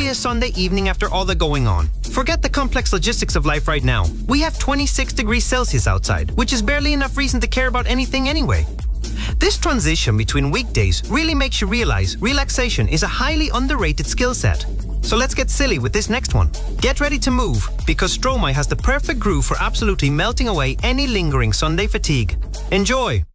a Sunday evening after all the going on. Forget the complex logistics of life right now. We have 26 degrees Celsius outside, which is barely enough reason to care about anything anyway. This transition between weekdays really makes you realize relaxation is a highly underrated skill set. So let's get silly with this next one. Get ready to move, because Stromae has the perfect groove for absolutely melting away any lingering Sunday fatigue. Enjoy!